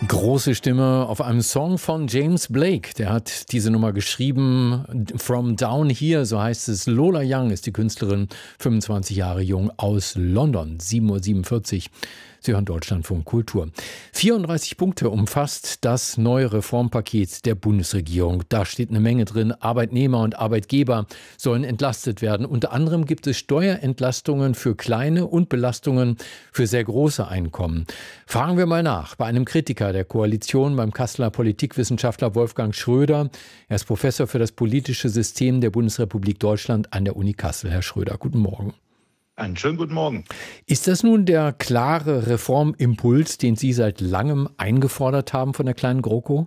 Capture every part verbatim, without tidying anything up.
Große Stimme auf einem Song von James Blake. Der hat diese Nummer geschrieben. From Down Here, so heißt es. Lola Young ist die Künstlerin, fünfundzwanzig Jahre jung, aus London. sieben Uhr siebenundvierzig. Sie hören Deutschlandfunk Kultur. vierunddreißig Punkte umfasst das neue Reformpaket der Bundesregierung. Da steht eine Menge drin. Arbeitnehmer und Arbeitgeber sollen entlastet werden. Unter anderem gibt es Steuerentlastungen für kleine und Belastungen für sehr große Einkommen. Fragen wir mal nach bei einem Kritiker der Koalition, beim Kasseler Politikwissenschaftler Wolfgang Schröder. Er ist Professor für das politische System der Bundesrepublik Deutschland an der Uni Kassel. Herr Schröder, guten Morgen. Einen schönen guten Morgen. Ist das nun der klare Reformimpuls, den Sie seit langem eingefordert haben von der kleinen GroKo?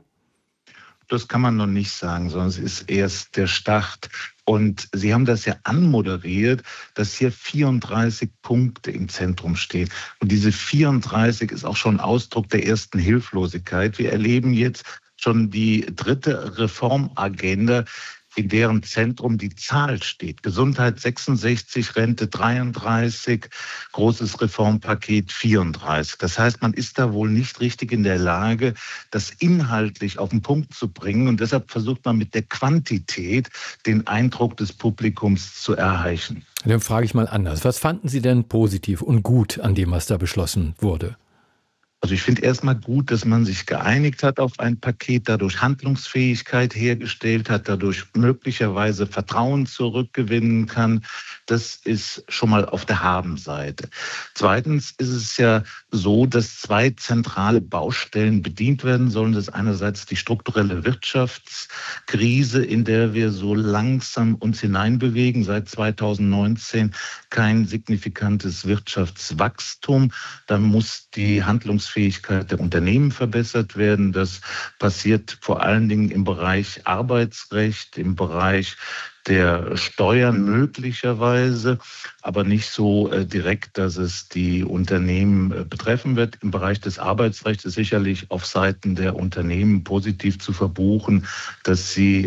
Das kann man noch nicht sagen, sondern es ist erst der Start. Und Sie haben das ja anmoderiert, dass hier vierunddreißig Punkte im Zentrum stehen. Und diese vierunddreißig ist auch schon Ausdruck der ersten Hilflosigkeit. Wir erleben jetzt schon die dritte Reformagenda, in deren Zentrum die Zahl steht. Gesundheit sechsundsechzig, Rente dreiunddreißig, großes Reformpaket vierunddreißig. Das heißt, man ist da wohl nicht richtig in der Lage, das inhaltlich auf den Punkt zu bringen. Und deshalb versucht man mit der Quantität den Eindruck des Publikums zu erreichen. Dann frage ich mal anders. Was fanden Sie denn positiv und gut an dem, was da beschlossen wurde? Also ich finde erstmal gut, dass man sich geeinigt hat auf ein Paket, dadurch Handlungsfähigkeit hergestellt hat, dadurch möglicherweise Vertrauen zurückgewinnen kann. Das ist schon mal auf der Habenseite. Zweitens ist es ja so, dass zwei zentrale Baustellen bedient werden sollen. Das ist einerseits die strukturelle Wirtschaftskrise, in der wir so langsam uns hineinbewegen. Seit zweitausendneunzehn kein signifikantes Wirtschaftswachstum. Da muss die Handlungsfähigkeit Fähigkeit der Unternehmen verbessert werden. Das passiert vor allen Dingen im Bereich Arbeitsrecht, im Bereich der Steuern möglicherweise, aber nicht so äh, direkt, dass es die Unternehmen äh, betreffen wird. Im Bereich des Arbeitsrechts ist sicherlich auf Seiten der Unternehmen positiv zu verbuchen, dass sie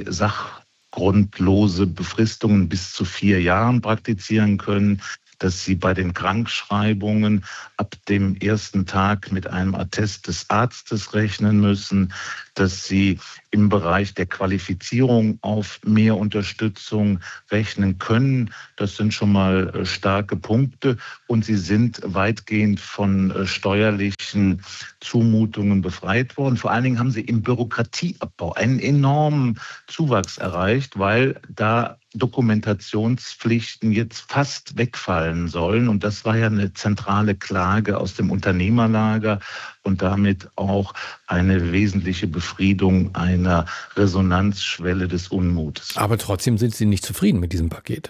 sachgrundlose Befristungen bis zu vier Jahren praktizieren können, dass sie bei den Krankschreibungen ab dem ersten Tag mit einem Attest des Arztes rechnen müssen, dass sie im Bereich der Qualifizierung auf mehr Unterstützung rechnen können. Das sind schon mal starke Punkte und sie sind weitgehend von steuerlichen Zumutungen befreit worden. Vor allen Dingen haben sie im Bürokratieabbau einen enormen Zuwachs erreicht, weil da Dokumentationspflichten jetzt fast wegfallen sollen. Und das war ja eine zentrale Klage aus dem Unternehmerlager und damit auch eine wesentliche Befriedung einer Resonanzschwelle des Unmutes. Aber trotzdem sind Sie nicht zufrieden mit diesem Paket.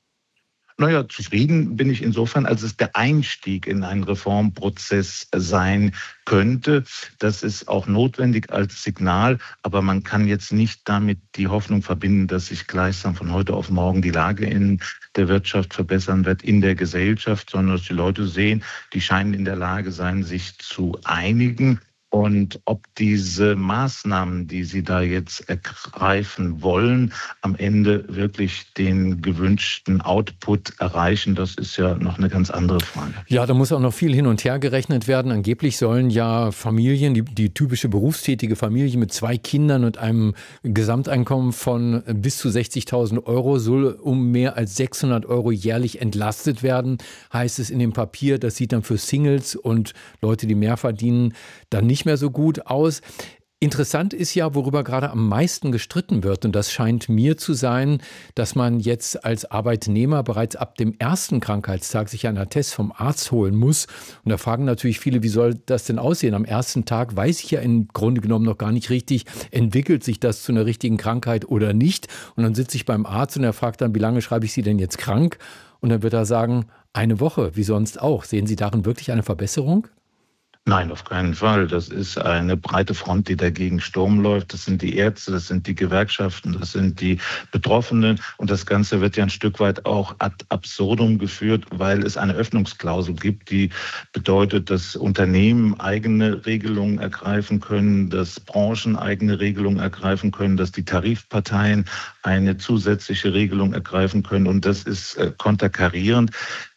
Naja, zufrieden bin ich insofern, als es der Einstieg in einen Reformprozess sein könnte. Das ist auch notwendig als Signal, aber man kann jetzt nicht damit die Hoffnung verbinden, dass sich gleichsam von heute auf morgen die Lage in der Wirtschaft verbessern wird, in der Gesellschaft, sondern dass die Leute sehen, die scheinen in der Lage sein, sich zu einigen. Und ob diese Maßnahmen, die Sie da jetzt ergreifen wollen, am Ende wirklich den gewünschten Output erreichen, das ist ja noch eine ganz andere Frage. Ja, da muss auch noch viel hin und her gerechnet werden. Angeblich sollen ja Familien, die, die typische berufstätige Familie mit zwei Kindern und einem Gesamteinkommen von bis zu sechzigtausend Euro, soll um mehr als sechshundert Euro jährlich entlastet werden, heißt es in dem Papier. Das sieht dann für Singles und Leute, die mehr verdienen, dann nicht mehr so gut aus. Interessant ist ja, worüber gerade am meisten gestritten wird, und das scheint mir zu sein, dass man jetzt als Arbeitnehmer bereits ab dem ersten Krankheitstag sich einen Attest vom Arzt holen muss. Und da fragen natürlich viele, wie soll das denn aussehen? Am ersten Tag weiß ich ja im Grunde genommen noch gar nicht richtig, entwickelt sich das zu einer richtigen Krankheit oder nicht? Und dann sitze ich beim Arzt und er fragt dann, wie lange schreibe ich Sie denn jetzt krank? Und dann wird er sagen, eine Woche, wie sonst auch. Sehen Sie darin wirklich eine Verbesserung? Nein, auf keinen Fall. Das ist eine breite Front, die dagegen Sturm läuft. Das sind die Ärzte, das sind die Gewerkschaften, das sind die Betroffenen. Und das Ganze wird ja ein Stück weit auch ad absurdum geführt, weil es eine Öffnungsklausel gibt, die bedeutet, dass Unternehmen eigene Regelungen ergreifen können, dass Branchen eigene Regelungen ergreifen können, dass die Tarifparteien eine zusätzliche Regelung ergreifen können. Und das ist konterkarierend.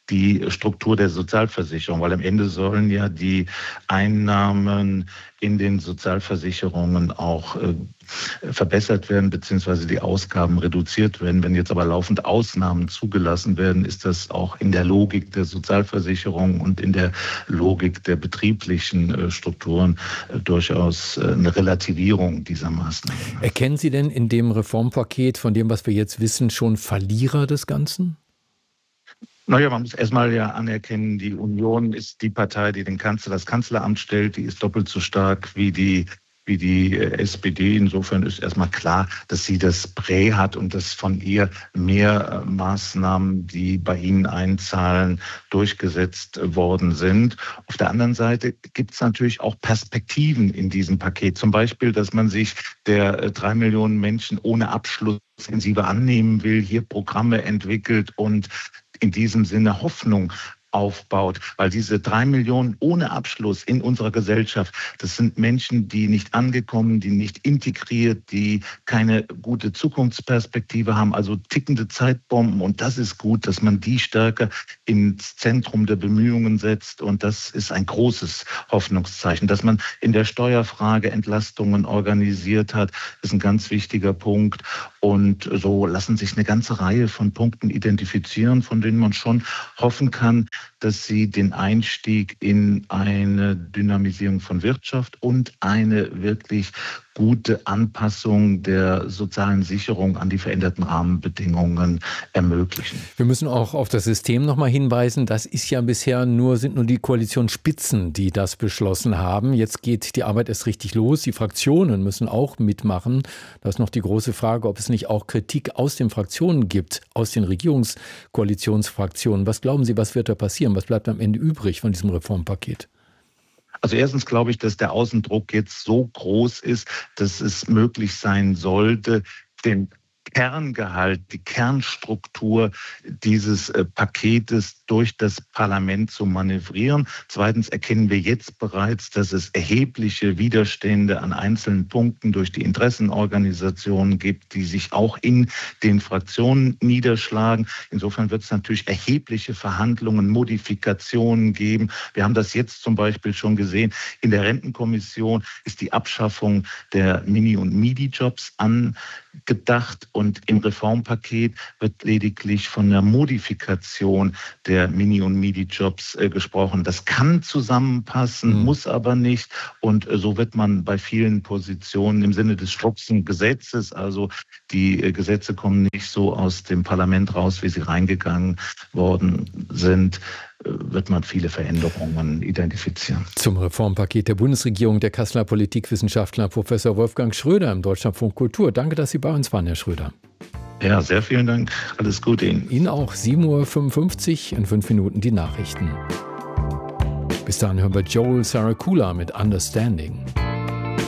die Struktur der Sozialversicherung, weil am Ende sollen ja die Einnahmen in den Sozialversicherungen auch äh, verbessert werden, beziehungsweise die Ausgaben reduziert werden. Wenn jetzt aber laufend Ausnahmen zugelassen werden, ist das auch in der Logik der Sozialversicherung und in der Logik der betrieblichen äh, Strukturen äh, durchaus äh, eine Relativierung dieser Maßnahmen. Erkennen Sie denn in dem Reformpaket, von dem, was wir jetzt wissen, schon Verlierer des Ganzen? Naja, man muss erstmal ja anerkennen, die Union ist die Partei, die den Kanzler, das Kanzleramt stellt, die ist doppelt so stark wie die wie die S P D. Insofern ist erstmal klar, dass sie das Prä hat und dass von ihr mehr Maßnahmen, die bei ihnen einzahlen, durchgesetzt worden sind. Auf der anderen Seite gibt es natürlich auch Perspektiven in diesem Paket. Zum Beispiel, dass man sich der drei Millionen Menschen ohne Abschluss intensiver annehmen will, hier Programme entwickelt und in diesem Sinne Hoffnung aufbaut, weil diese drei Millionen ohne Abschluss in unserer Gesellschaft, das sind Menschen, die nicht angekommen, die nicht integriert, die keine gute Zukunftsperspektive haben, also tickende Zeitbomben. Und das ist gut, dass man die stärker ins Zentrum der Bemühungen setzt. Und das ist ein großes Hoffnungszeichen. Dass man in der Steuerfrage Entlastungen organisiert hat, ist ein ganz wichtiger Punkt. Und so lassen sich eine ganze Reihe von Punkten identifizieren, von denen man schon hoffen kann, dass sie den Einstieg in eine Dynamisierung von Wirtschaft und eine wirklich gute Anpassung der sozialen Sicherung an die veränderten Rahmenbedingungen ermöglichen. Wir müssen auch auf das System noch mal hinweisen. Das ist ja bisher nur, sind nur die Koalitionsspitzen, die das beschlossen haben. Jetzt geht die Arbeit erst richtig los. Die Fraktionen müssen auch mitmachen. Da ist noch die große Frage, ob es nicht auch Kritik aus den Fraktionen gibt, aus den Regierungskoalitionsfraktionen. Was glauben Sie, was wird da passieren? Was bleibt am Ende übrig von diesem Reformpaket? Also erstens glaube ich, dass der Außendruck jetzt so groß ist, dass es möglich sein sollte, den Kerngehalt, die Kernstruktur dieses äh, Paketes durch das Parlament zu manövrieren. Zweitens erkennen wir jetzt bereits, dass es erhebliche Widerstände an einzelnen Punkten durch die Interessenorganisationen gibt, die sich auch in den Fraktionen niederschlagen. Insofern wird es natürlich erhebliche Verhandlungen, Modifikationen geben. Wir haben das jetzt zum Beispiel schon gesehen. In der Rentenkommission ist die Abschaffung der Mini- und Midi-Jobs angedacht. Und im Reformpaket wird lediglich von der Modifikation der Mini- und Midi-Jobs äh, gesprochen. Das kann zusammenpassen, mhm. muss aber nicht. Und äh, so wird man bei vielen Positionen im Sinne des Struckschen Gesetzes, also die äh, Gesetze kommen nicht so aus dem Parlament raus, wie sie reingegangen worden sind, wird man viele Veränderungen identifizieren. Zum Reformpaket der Bundesregierung, der Kasseler Politikwissenschaftler Professor Wolfgang Schröder im Deutschlandfunk Kultur. Danke, dass Sie bei uns waren, Herr Schröder. Ja, sehr vielen Dank. Alles Gute Ihnen. Ihnen auch. sieben Uhr fünfundfünfzig, in fünf Minuten die Nachrichten. Bis dahin hören wir Joel Saracula mit Understanding.